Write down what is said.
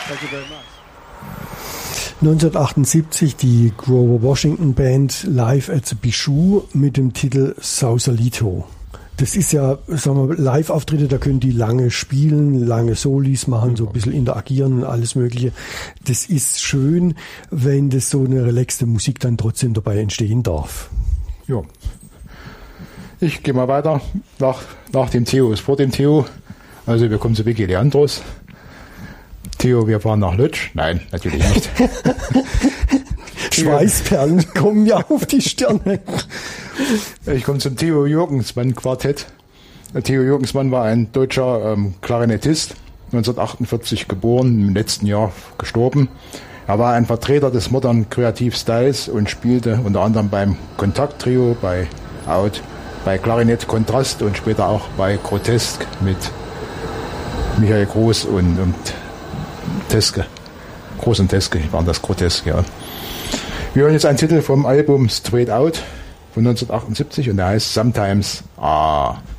Thank you very much. 1978 die Grover Washington Band live at the Bijou mit dem Titel Sausalito. Das ist ja, sagen wir, Live-Auftritte, da können die lange spielen, lange Solis machen, so ein bisschen interagieren und alles Mögliche. Das ist schön, wenn das so eine relaxte Musik dann trotzdem dabei entstehen darf. Ja. Ich gehe mal weiter nach dem Theo, ist vor dem Theo. Also wir kommen zu Vicky Leandros. Theo, wir fahren nach Lütsch. Nein, natürlich nicht. Schweißperlen kommen ja auf die Stirne. Ich komme zum Theo Jürgensmann Quartett. Theo Jürgensmann war ein deutscher Klarinettist, 1948 geboren, im letzten Jahr gestorben. Er war ein Vertreter des modernen Kreativstyles und spielte unter anderem beim Kontakt-Trio, bei Out, bei Klarinett Kontrast und später auch bei Grotesk mit Michael Groß und Teske. Groß und Teske waren das Grotesk, ja. Wir hören jetzt einen Titel vom Album Straight Out von 1978 und der heißt Sometimes Ah.